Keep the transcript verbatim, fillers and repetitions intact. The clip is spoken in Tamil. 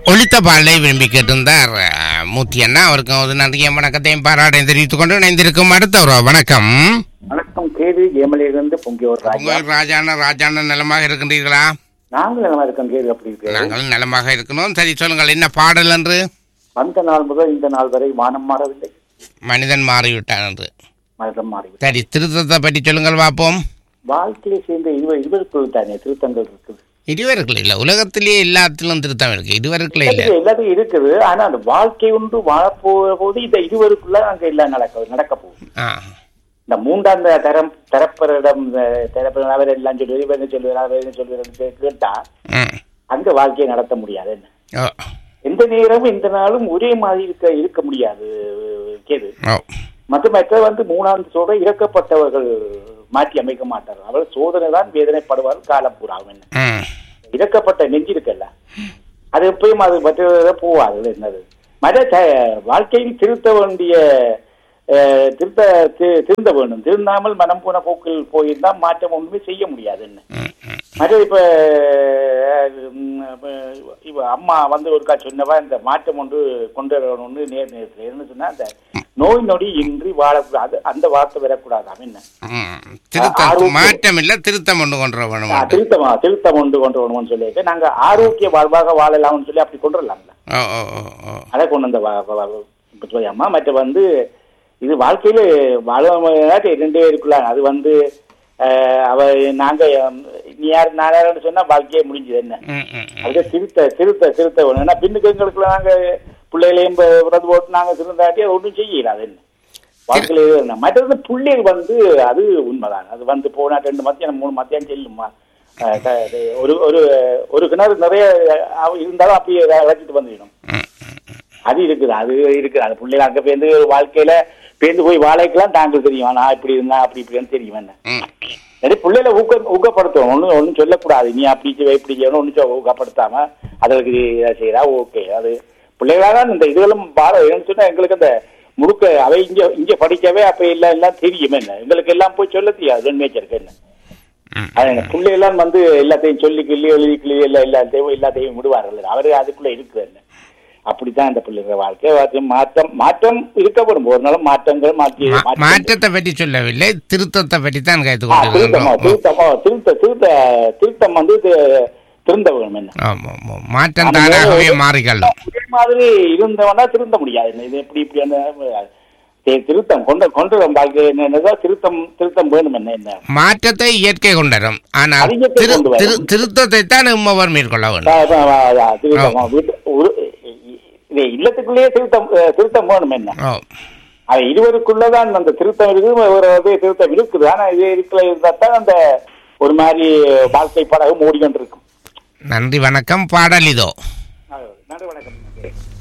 ஒளித்த பாடலை விரும்பி கேட்டிருந்தார் மூர்த்தி அண்ணா. அவருக்கு ஒரு நன்றிய வணக்கத்தையும் பாராட்டையும் தெரிவித்துக் கொண்டு இணைந்திருக்கும் அடுத்த ஒரு வணக்கம். வணக்கம். கேது ஏமலையிலிருந்து பொங்கியோர் ராஜான ராஜான நலமாக இருக்கின்றீர்களா? நாங்கள் நலமாக இருக்கோம். கேது அப்படி இருக்கு? நாங்கள் நலமாக இருக்கணும். சரி, சொல்லுங்கள், என்ன பாடல் என்று? வந்த நாள் முதல் இந்த நாள் வரை வானம் மாறவில்லை, மனிதன் மாறிவிட்டான் என்று. மனிதன் மாறிவிட்டான். சரி, திருத்தத்தை பற்றி சொல்லுங்கள் பார்ப்போம். வாழ்க்கையை சேர்ந்த இருவர் இருவருக்குள் தானே திருத்தங்கள் இருக்குது. இருவருக்குள்ள இல்ல, உலகத்திலேயே எல்லாத்திலும் திருத்தம் இருக்கு, இருவருக்குள்ள இல்ல. எல்லாத்தையும் இருக்குது. ஆனா அந்த வாழ்க்கை ஒன்று வாழப்போகிற போது இந்த இருவருக்குள்ள அங்க எல்லாம் நடக்க நடக்க போகுது. இந்த மூன்றாம் தரம் தரப்பரிடம் தரப்பர் அவர் எல்லாம் சொல்லுவார், இவர் என்ன சொல்லுவார், அவர் என்ன சொல்லுவார் கேட்டா அங்க வாழ்க்கையை நடத்த முடியாது. என்ன எந்த நேரமும் எந்த நாளும் ஒரே மாதிரி இருக்க இருக்க முடியாது. கேது மற்றும் மற்ற வந்து மூணாம் சோதனை இறக்கப்பட்டவர்கள் மாற்றி அமைக்க மாட்டார்கள். அவள் சோதனை தான் வேதனைப்படுவார் காலம் பூராவும். என்ன இறக்கப்பட்ட நெஞ்சு இருக்கல்ல, அது எப்பயும் அது மற்ற போவாது. என்னது மற்ற வாழ்க்கையில் திருத்த வேண்டிய திருத்த திருந்த வேண்டும். திருந்தாமல் மனம் போன போக்கில் போயிருந்தா மாற்றம் ஒன்றுமே செய்ய முடியாது. என்ன மற்ற இப்ப இப்ப அம்மா வந்து ஒருக்கா சொன்னவா இந்த மாற்றம் ஒன்று கொண்டு வரணும்னு நேர் நேரத்தில் என்ன சொன்னா, அந்த நோய் நொடி இன்றி வாழக்கூடாது, அந்த வார்த்தை வரக்கூடாது. என்ன மாற்றம் இல்ல, திருத்தம் ஒன்று கொண்டு வரணும், திருத்தமா திருத்தம் ஒன்று கொண்டு வரணும்னு சொல்லிட்டு நாங்க ஆரோக்கிய வாழ்வாக வாழலாம்னு சொல்லி அப்படி கொண்டு வரலாம்ல. அதை கொண்டு வந்த அம்மா. மற்ற வந்து இது வாழ்க்கையில வாழ ரெண்டு பேருக்குள்ள அது வந்து அவ நாங்க நீ யாரு நான் யாருன்னு சொன்னா வாழ்க்கையே முடிஞ்சது. என்ன அது திருத்த திருத்த திருத்த வேணும். ஏன்னா பின்னுக்கு எங்களுக்குள்ள நாங்க பிள்ளைகளையும் பிறந்து போட்டு நாங்க திருந்தாட்டி அது ஒன்றும் செய்யல. அது என்ன வாழ்க்கையில மற்றது பிள்ளைகள் வந்து அது உண்மைதான். அது வந்து போனா ரெண்டு மத்தியானம் மூணு மத்தியானம் செல்லுமா, ஒரு ஒரு ஒரு கிணறு நிறைய இருந்தாலும் அப்படியே இழைச்சிட்டு வந்துடணும். அது இருக்குது, அது இருக்குது. அது பிள்ளைகள் அங்க பேருந்து வாழ்க்கையில பேருந்து போய் வாழைக்கெல்லாம் தாங்கள் தெரியும், நான் இப்படி இருந்தா அப்படி இப்படின்னு தெரியும். என்ன நிறைய பிள்ளைகளை ஊக்க ஊக்கப்படுத்துவோம். ஒன்றும் ஒன்றும் சொல்லக்கூடாது, நீ அப்படி இப்படி செய்யணும் ஒன்றும் ஊக்கப்படுத்தாம அதற்கு செய்யறா ஓகே. அது பிள்ளைகளாக தான் இந்த இதுகளும் பார சொன்னா எங்களுக்கு அந்த முழுக்க அவை இங்க இங்க படிக்கவே அப்ப எல்லாம் எல்லாம் தெரியும். என்ன எங்களுக்கு எல்லாம் போய் சொல்ல தெரியாது வெண்மேச்சருக்கு. என்ன அது பிள்ளைகள்லாம் வந்து எல்லாத்தையும் சொல்லி கிள்ளி எழுதி கிள்ளி எல்லாம் எல்லாத்தையும் எல்லாத்தையும் விடுவார்கள். அவரு அதுக்குள்ள இருக்குது. என்ன அப்படித்தான் இந்த பிள்ளைகள் வாழ்க்கை. மாற்றம் மாற்றம் இருக்கப்படும் ஒரு நாளும் மாற்றங்கள் மாற்றி மாற்றத்தை பற்றி சொல்லவில்லை, திருத்தத்தை பற்றி தான் திருத்தம் திருத்த திருத்த திருத்தம் வந்து திருந்த வேணும். என்ன மாற்றம் தானாகவே மாறிக்கலாம். ஒரே மாதிரி இருந்தவனா திருந்த முடியாது. இது எப்படி இப்படி அந்த திருத்தம் கொண்டு கொண்டு வாழ்க்கை என்னதான் திருத்தம் திருத்தம் வேணும். என்ன என்ன மாற்றத்தை இயற்கை கொண்டரும், ஆனால் திருத்தத்தை தான் உம்மவர் மேற்கொள்ள வேண்டும். இல்லத்துக்குள்ளேயே திருத்தம் திருத்தம் வேணும். என்ன அது இருவருக்குள்ளதான் அந்த திருத்தம் இருக்குது, ஒரு திருத்தம் இருக்குது. ஆனா இது இருக்குல இருந்தா தான் அந்த ஒரு மாதிரி வாழ்க்கை படகு மூடிக்கொண்டிருக்கும். நன்றி, வணக்கம். பாடல் இதோ. நன்றி, வணக்கம்.